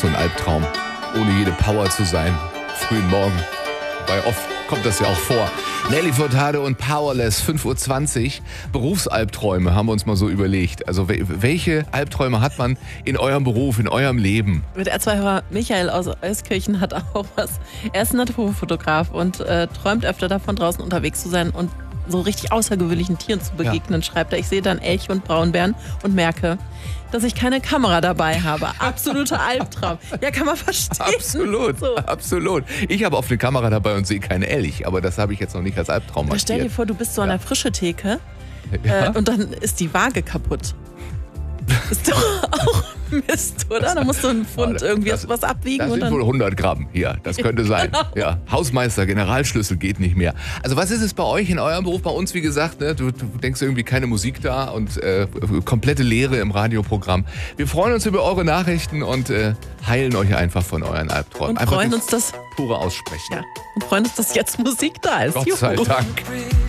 so ein Albtraum, ohne jede Power zu sein, frühen Morgen. Weil oft kommt das ja auch vor. Nelly Furtado und Powerless, 5:20 Uhr. Berufsalbträume haben wir uns mal so überlegt. Also welche Albträume hat man in eurem Beruf, in eurem Leben? Mit R2-Hörer Michael aus Euskirchen hat auch was. Er ist Naturfotograf und träumt öfter davon, draußen unterwegs zu sein und so richtig außergewöhnlichen Tieren zu begegnen, schreibt er. Ich sehe dann Elche und Braunbären und merke, dass ich keine Kamera dabei habe. Absoluter Albtraum. Ja, kann man verstehen. Absolut, so. Absolut. Ich habe oft eine Kamera dabei und sehe keinen Elch, aber das habe ich jetzt noch nicht als Albtraum markiert. Stell dir vor, du bist so an der Frischetheke und dann ist die Waage kaputt. Ist doch auch Mist, oder? Da musst du einen Pfund irgendwie was abwiegen. Das sind wohl 100 Gramm hier, das könnte sein. Ja. Hausmeister, Generalschlüssel geht nicht mehr. Also was ist es bei euch in eurem Beruf? Bei uns, wie gesagt, ne, du denkst irgendwie keine Musik da und komplette Leere im Radioprogramm. Wir freuen uns über eure Nachrichten und heilen euch einfach von euren Albträumen. Und freuen uns, pure Aussprechen. Ja, und freuen uns, dass jetzt Musik da ist. Gott sei Dank.